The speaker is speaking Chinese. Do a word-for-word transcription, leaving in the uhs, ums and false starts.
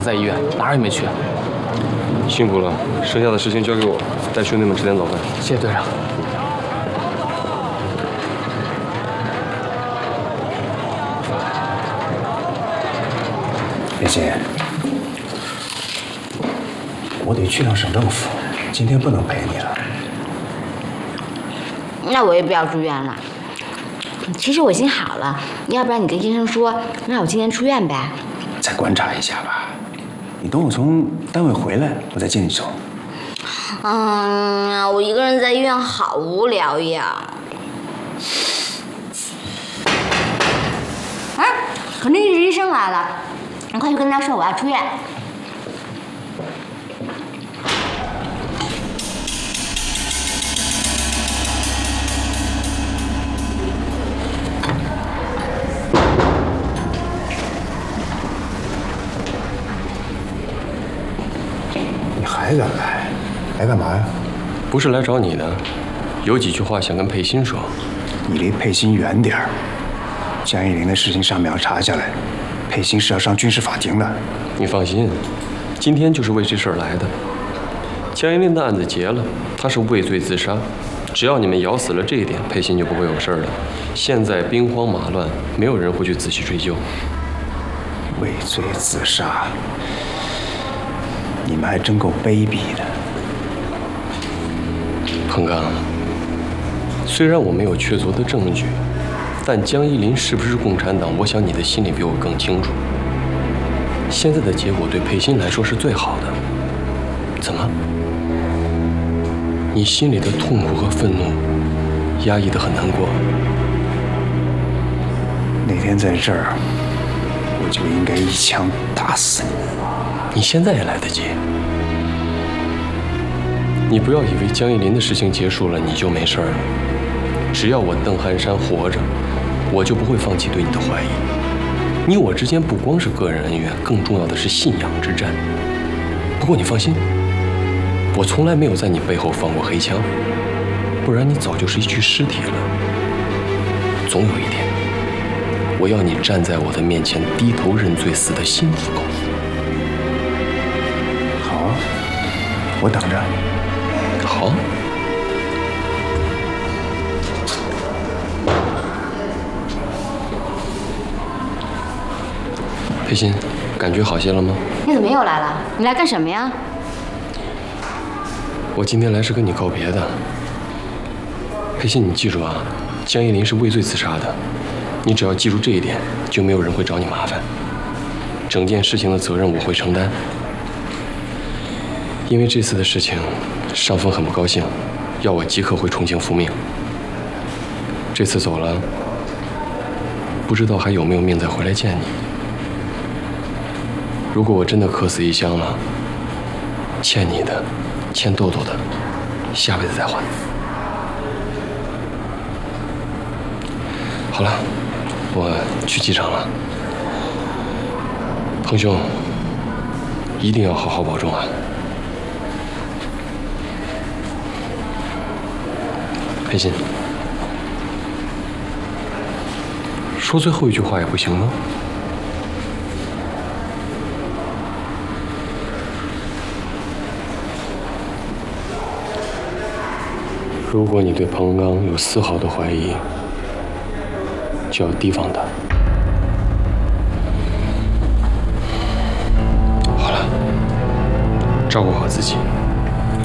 在医院哪儿也没去。 辛苦了，剩下的事情交给我，带兄弟们吃点早饭。 谢谢队长。 叶欣，我得去趟省政府，今天不能陪你了。 那我也不要住院了。其实我已经好了，要不然你跟医生说，让我今天出院呗。 再观察一下吧。你等我从单位回来，我再接你走。 嗯，我一个人在医院好无聊呀。哎，肯定是医生来了，你快去跟他说我要出院。 还敢来？来干嘛呀？ 不是来找你的，有几句话想跟佩欣说。 你离佩欣远点儿。江一林的事情上面要查下来，佩欣是要上军事法庭的。 你放心，今天就是为这事儿来的。江一林的案子结了，他是畏罪自杀。只要你们咬死了这一点，佩欣就不会有事儿了。现在兵荒马乱，没有人会去仔细追究。 畏罪自杀。你们还真够卑鄙的， 彭刚。虽然我没有确凿的证据，但江一林是不是共产党，我想你的心里比我更清楚。现在的结果对佩欣来说是最好的。怎么？你心里的痛苦和愤怒压抑得很难过？ 那天在这儿，我就应该一枪打死你。 你现在也来得及。你不要以为江一林的事情结束了你就没事了。只要我邓寒山活着，我就不会放弃对你的怀疑。你我之间不光是个人恩怨，更重要的是信仰之战。不过你放心，我从来没有在你背后放过黑枪，不然你早就是一具尸体了。总有一天，我要你站在我的面前低头认罪，死得心服口服。 好，我等着。 好。佩欣，感觉好些了吗？ 你怎么又来了？你来干什么呀？ 我今天来是跟你告别的。佩欣，你记住啊，江一林是畏罪自杀的。你只要记住这一点，就没有人会找你麻烦。整件事情的责任我会承担。因为这次的事情，上峰很不高兴，要我即刻回重庆复命。这次走了，不知道还有没有命再回来见你。如果我真的客死异乡了，欠你的，欠豆豆的，下辈子再还。好了，我去机场了。彭兄，一定要好好保重啊。佩欣，说最后一句话也不行吗？如果你对彭刚有丝毫的怀疑，就要提防他。好了，照顾好自己。